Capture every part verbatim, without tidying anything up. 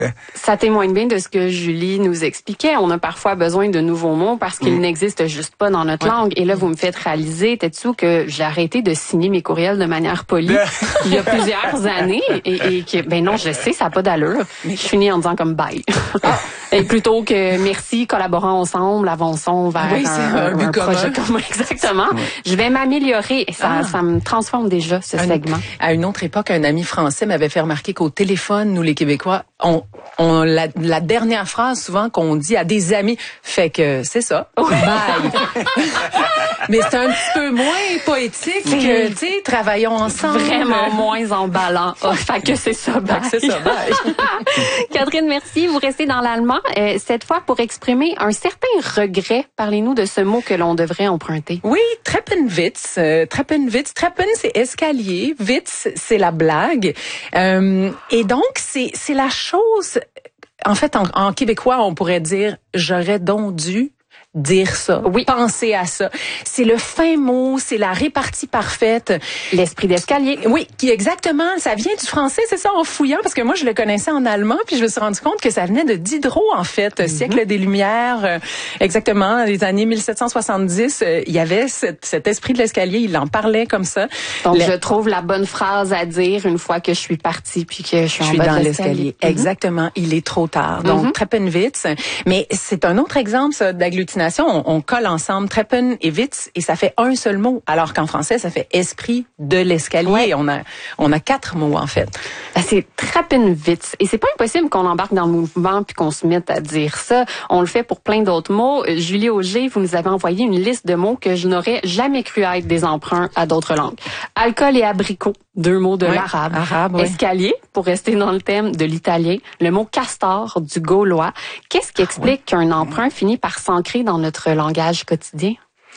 Ça témoigne bien de ce que Julie nous expliquait. On a parfois besoin de nouveaux mots parce qu'ils mmh. n'existent juste pas dans notre ouais. langue. Et là, vous me faites réaliser, Tetsu, que j'ai arrêté de signer mes courriels de manière polie il y a plusieurs années. Et, et que, ben non, je sais, ça n'a pas d'allure. Je finis en disant comme bye. Ah. Et plutôt que merci, collaborons ensemble, avançons vers oui, un, un, un projet commun. Exactement. Ouais. Je vais m'améliorer. Et ça, ah. ça me transforme déjà, ce un, segment. À une autre époque, un ami français m'avait fait remarquer qu'au téléphone, nous les Québécois, on, on la, la dernière phrase souvent qu'on dit à des amis, fait que c'est ça. Oui. Bye. Mais c'est un petit peu moins poétique que, tu sais, travaillons ensemble. Vraiment moins emballant. Oh, fait que c'est ça, bye. C'est ça, bye. Catherine, merci. Vous restez dans l'allemand. Euh, cette fois, pour exprimer un certain regret, parlez-nous de ce mot que l'on devrait emprunter. Oui, Treppenwitz. Euh, Treppenwitz. Treppen, c'est escalier. Witz, c'est la blague. Euh, et donc, c'est, c'est la chose... En fait, en, en québécois, on pourrait dire « j'aurais donc dû ». Dire ça, oui. Penser à ça. C'est le fin mot, c'est la répartie parfaite. L'esprit d'escalier. Oui, qui exactement, ça vient du français, c'est ça, en fouillant, parce que moi, je le connaissais en allemand, puis je me suis rendu compte que ça venait de Diderot, en fait, mm-hmm. siècle des Lumières, euh, exactement, les années mille sept cent soixante-dix, euh, il y avait cet, cet esprit de l'escalier, il en parlait comme ça. Donc, le... je trouve la bonne phrase à dire une fois que je suis partie, puis que je suis, je en suis bas dans de l'escalier. l'escalier. Mm-hmm. Exactement, il est trop tard. Donc, mm-hmm. Treppenwitz, mais c'est un autre exemple, ça, d'agglutination. On, on colle ensemble Treppen et Witz et ça fait un seul mot, alors qu'en français, ça fait esprit de l'escalier. Ouais. On a, on a quatre mots, en fait. C'est Treppenwitz. Et c'est pas impossible qu'on embarque dans le mouvement puis qu'on se mette à dire ça. On le fait pour plein d'autres mots. Julie Auger, vous nous avez envoyé une liste de mots que je n'aurais jamais cru être des emprunts à d'autres langues. Alcool et abricot, deux mots de ouais. l'arabe. Arabe, ouais. Escalier, pour rester dans le thème de l'italien. Le mot castor, du gaulois. Qu'est-ce qui explique ah, ouais. qu'un emprunt finit par s'ancrer dans notre langage quotidien?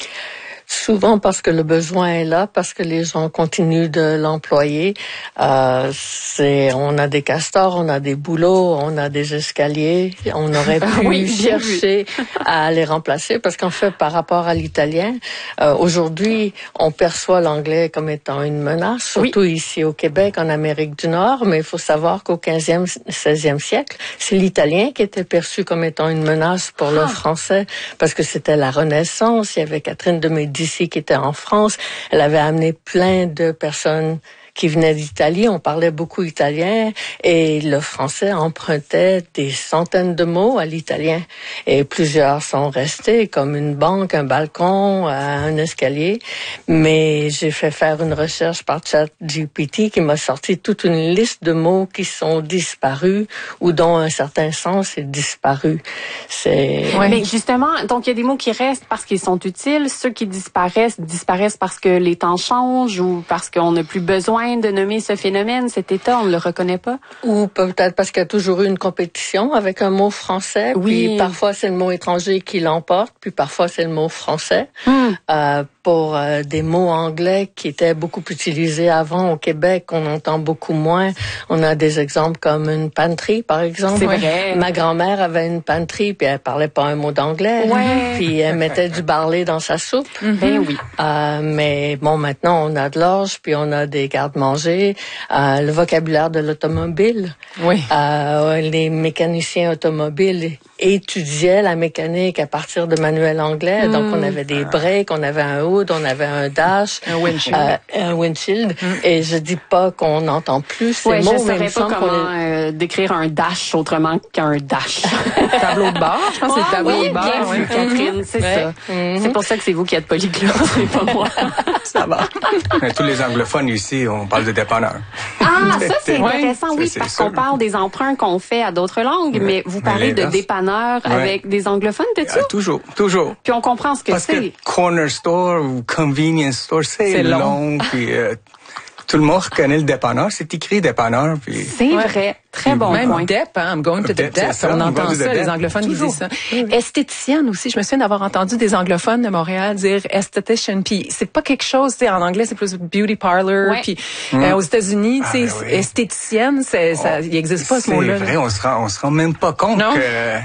Souvent parce que le besoin est là, parce que les gens continuent de l'employer. Euh, c'est, on a des castors, on a des boulots, on a des escaliers. On aurait pu oui, chercher à les remplacer parce qu'en fait, par rapport à l'italien, euh, aujourd'hui, on perçoit l'anglais comme étant une menace, surtout oui. ici au Québec, en Amérique du Nord. Mais il faut savoir qu'au quinzième, seizième siècle, c'est l'italien qui était perçu comme étant une menace pour ah. le français parce que c'était la Renaissance. Il y avait Catherine de Médicis ici qui était en France. Elle avait amené plein de personnes qui venaient d'Italie. On parlait beaucoup italien et le français empruntait des centaines de mots à l'italien. Et plusieurs sont restés comme une banque, un balcon, un escalier. Mais j'ai fait faire une recherche par ChatGPT qui m'a sorti toute une liste de mots qui sont disparus ou dont un certain sens est disparu. C'est... Oui. Mais justement, donc il y a des mots qui restent parce qu'ils sont utiles. Ceux qui disparaissent, disparaissent parce que les temps changent ou parce qu'on n'a plus besoin de nommer ce phénomène, cet état, on ne le reconnaît pas? Ou peut-être parce qu'il y a toujours eu une compétition avec un mot français, oui. puis parfois c'est le mot étranger qui l'emporte, puis parfois c'est le mot français. Mm. Euh, pour euh, des mots anglais qui étaient beaucoup utilisés avant au Québec, on entend beaucoup moins. On a des exemples comme une pantry, par exemple. C'est vrai. Ma grand-mère avait une pantry, puis elle parlait pas un mot d'anglais. Ouais. Puis elle mettait du barley dans sa soupe. Mm-hmm. Ben oui. Euh, mais bon, maintenant, on a de l'orge, puis on a des garde-manger. Euh, le vocabulaire de l'automobile. Oui. Euh, les mécaniciens automobiles étudiaient la mécanique à partir de manuels anglais. Mm. Donc, on avait des breaks, on avait un hood, on avait un dash. Un windshield. Euh, un windshield. Mm. Et je dis pas qu'on n'entend plus ces ouais, mots, je mais ne saurais pas comment euh, décrire un dash autrement qu'un dash. Tableau de bord, je pense que c'est le tableau oui, de bord. Bien oui. vu, Catherine, c'est ouais. ça. Mm-hmm. C'est pour ça que c'est vous qui êtes polyglotte, c'est pas moi. Ça va. Tous les anglophones ici, on parle de dépanneur. Ah, ça c'est ouais, intéressant, oui, c'est, parce c'est qu'on parle des emprunts qu'on fait à d'autres langues, mais, mais vous parlez mais de dépanneur ouais. avec des anglophones, t'es-tu? Ah, toujours, toujours. Puis on comprend ce que parce c'est. Parce que corner store ou convenience store, c'est, c'est long. long puis euh, tout le monde reconnaît le dépanneur, c'est écrit dépanneur. Puis... C'est ouais. vrai, très puis bon même point. Dep, hein, I'm going to the Dep, on entend ça, les anglophones qui disent ça. Oui. Esthéticienne aussi, je me souviens d'avoir entendu des anglophones de Montréal dire esthetician, puis c'est pas quelque chose, tu sais, en anglais c'est plus beauty parlor, ouais. puis mm. euh, aux États-Unis, tu sais, ah, ben oui. esthéticienne, c'est, ça, il existe pas ce c'est mot-là. C'est vrai, on se rend, on se rend même pas compte non. que...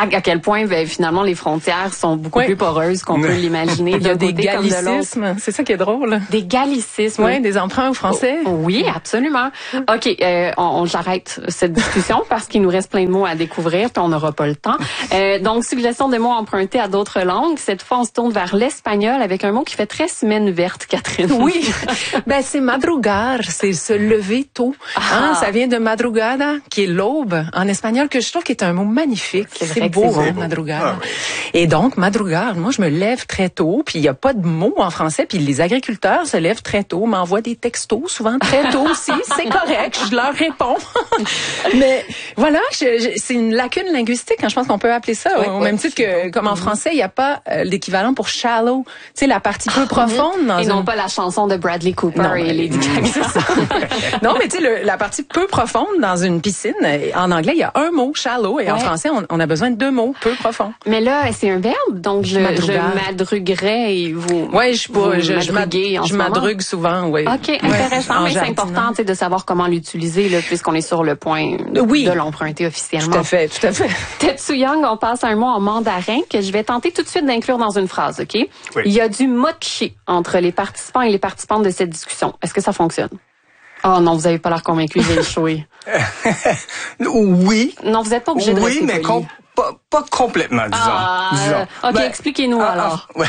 À, à quel point, ben, finalement, les frontières sont beaucoup oui. plus poreuses qu'on peut l'imaginer. Il y a des gallicismes, c'est ça qui est drôle. Des gallicismes. Oui, des emprunts au français. Oh, oui, absolument. OK, euh, on, on j'arrête cette discussion parce qu'il nous reste plein de mots à découvrir, puis on n'aura pas le temps. Euh, donc, suggestion de mots empruntés à d'autres langues. Cette fois, on se tourne vers l'espagnol avec un mot qui fait très semaine verte, Catherine. Oui, ben c'est madrugar, c'est se lever tôt. Ah. Hein, ça vient de madrugada, qui est l'aube en espagnol, que je trouve qui est un mot magnifique. C'est beau, hein, madrugar. Ah, oui. Et donc, madrugar, moi, je me lève très tôt, puis il n'y a pas de mots en français, puis les agriculteurs se lèvent très tôt, m'envoient des textos, souvent très tôt aussi. C'est correct, je leur réponds. Mais voilà, je, je, c'est une lacune linguistique, hein, je pense qu'on peut appeler ça, oui, au oui, même titre que, comme en français, il n'y a pas euh, l'équivalent pour shallow, tu sais, la partie peu profonde. Dans et une... non pas la chanson de Bradley Cooper non, et Lady Gaga. Non, mais tu sais, la partie peu profonde dans une piscine, en anglais, il y a un mot, shallow, et ouais. en français, on, on a besoin de deux mots, peu profond. Mais là, c'est un verbe, donc je, je madruguerais et vous. Oui, je pas, je, je, madrugue, je madrugue souvent, oui. Ok, intéressant, ouais, mais c'est important, c'est de savoir comment l'utiliser là, puisqu'on est sur le point oui. de l'emprunter officiellement. Tout à fait, tout à fait. Tetsuyang, on passe à un mot en mandarin que je vais tenter tout de suite d'inclure dans une phrase, ok? Oui. Il y a du mochi entre les participants et les participantes de cette discussion. Est-ce que ça fonctionne? Oh non, vous avez pas l'air convaincu, j'ai échoué. Oui. Non, vous n'êtes pas obligé de oui, rester mais com- pas, pas complètement, disons. Ah, disons. OK, ben, expliquez-nous ah, alors. Ah,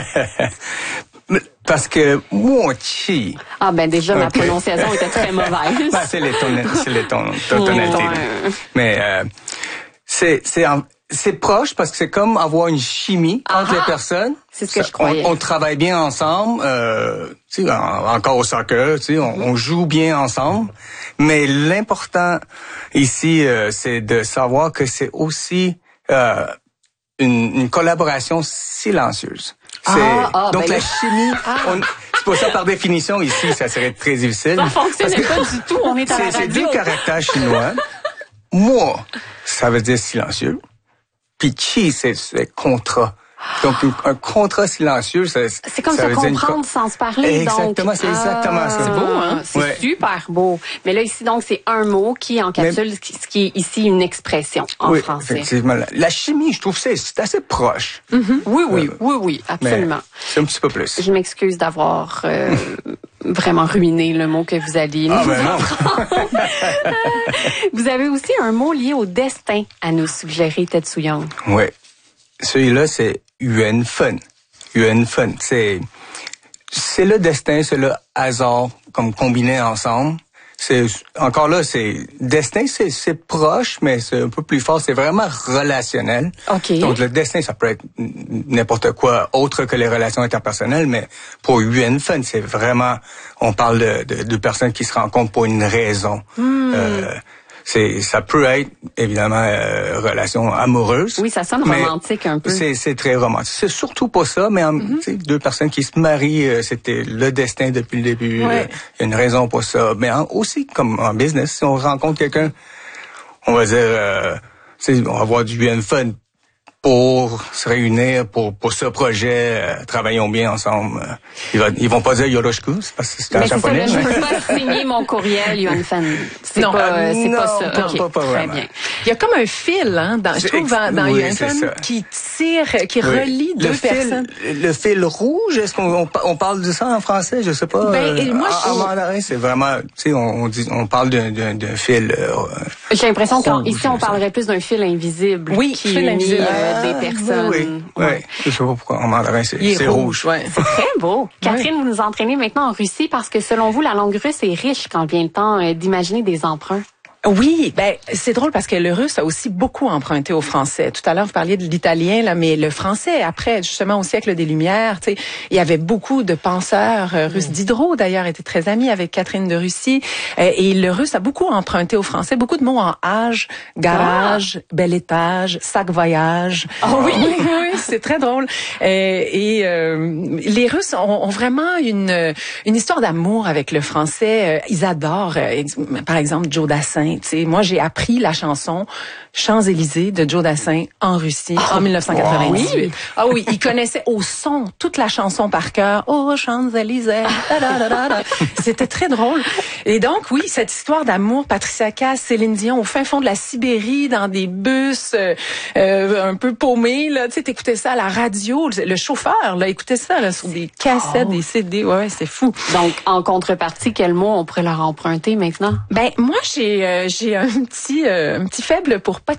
ouais. Parce que mochi. Ah ben déjà, okay. ma prononciation était très mauvaise. Ben, c'est les ton, c'est les ton, ton, tonalité. Ouais. Mais euh, c'est c'est en, c'est proche parce que c'est comme avoir une chimie Aha. entre les personnes. C'est ce que ça, je croyais. On, on travaille bien ensemble. Euh, tu sais, en, encore au soccer, tu sais, on, on joue bien ensemble. Mais l'important ici, euh, c'est de savoir que c'est aussi euh, une, une collaboration silencieuse. C'est, ah, ah, donc ben la là. chimie, ah. on, c'est pour ça par définition ici, ça serait très difficile. Ça fonctionnait pas du tout. On est à la radio. C'est deux caractères chinois. Moi, ça veut dire silencieux. Puis chi, c'est, c'est contrat. Donc, un, un contrat silencieux, ça, c'est comme ça se veut comprendre dire une... sans se parler. Exactement, donc. c'est exactement ah, ça. C'est beau, hein? C'est ouais. super beau. Mais là, ici, donc, c'est un mot qui encapsule Mais... ce qui est ici une expression en oui, français. Effectivement. La, la chimie, je trouve c'est, c'est assez proche. Mm-hmm. Oui, oui, euh, oui, oui, absolument. C'est un petit peu plus. Je m'excuse d'avoir euh, vraiment ruiné le mot que vous alliez nous ah, ben non. Vous avez aussi un mot lié au destin à nous suggérer, Tetsuyang. Oui. Celui-là, c'est Yuan Fen. Yuan Fen, c'est c'est le destin, c'est le hasard comme combiné ensemble. C'est encore là, c'est destin, c'est c'est proche, mais c'est un peu plus fort. C'est vraiment relationnel. Okay. Donc le destin, ça peut être n'importe quoi autre que les relations interpersonnelles, mais pour Yuan Fen, c'est vraiment, on parle de, de, de personnes qui se rencontrent pour une raison. Hmm. Euh, C'est, ça peut être évidemment euh, relation amoureuse. Oui, ça sonne romantique un peu. C'est, c'est très romantique. C'est surtout pas ça, mais en, mm-hmm. deux personnes qui se marient, euh, c'était le destin depuis le début. Ouais. Il euh, y a une raison pour ça. Mais en, aussi comme en business, si on rencontre quelqu'un, on va dire, euh, on va avoir du bien fun pour se réunir pour pour ce projet, euh, travaillons bien ensemble. Euh, ils, va, ils vont pas dire yoroshiku, c'est parce que c'est en japonais. Mais c'est ça, là, je peux pas signer mon courriel Yuan Fen. C'est non, pas, euh, c'est non, pas ça. Pas, okay. pas, pas Très bien. Il y a comme un fil, hein, dans, je trouve, dans, dans oui, Yuan Fen qui tire, qui oui. relie le deux fil, personnes. Le fil rouge, est-ce qu'on on, on parle de ça en français? Je sais pas. Ben, et moi, en, je... en mandarin, c'est vraiment, tu sais, on, on dit, on parle d'un, d'un, d'un fil. Euh, J'ai l'impression qu'ici, on parlerait plus d'un fil invisible. Oui, qui fil unit invisible. Euh, des personnes. Oui, oui. Ouais. Je sais pas pourquoi en mandarin, c'est, c'est rouge. rouge. Ouais. C'est très beau. Catherine, ouais. Vous nous entraînez maintenant en Russie parce que selon vous, la langue russe est riche quand vient le temps euh, d'imaginer des emprunts. Oui, ben c'est drôle parce que le russe a aussi beaucoup emprunté au français. Tout à l'heure, vous parliez de l'italien, là, mais le français, après, justement, au siècle des Lumières, tu sais, il y avait beaucoup de penseurs euh, russes. Mmh. Diderot, d'ailleurs, était très ami avec Catherine de Russie. Euh, et le russe a beaucoup emprunté au français. Beaucoup de mots en âge, garage, ah. bel étage, sac voyage. Oh oui, oui, oui, c'est très drôle. Euh, et euh, les Russes ont, ont vraiment une une histoire d'amour avec le français. Euh, ils adorent, euh, par exemple, Joe Dassin. ben, tu sais, moi, j'ai appris la chanson Champs-Élysées de Joe Dassin en Russie oh, en dix-neuf cent quatre-vingt-dix-huit. Wow. Ah oui, il connaissait au son toute la chanson par cœur. Oh, Champs-Élysées. C'était très drôle. Et donc, oui, cette histoire d'amour, Patricia Cass, Céline Dion, au fin fond de la Sibérie, dans des bus euh, euh, un peu paumés, là, tu sais, t'écoutais ça à la radio, le, le chauffeur, là, écoutait ça, là, sur des cassettes, oh. des C D, ouais, c'est fou. Donc, en contrepartie, quel mot on pourrait leur emprunter maintenant? Ben, moi, j'ai, euh, j'ai un petit, euh, un petit faible pour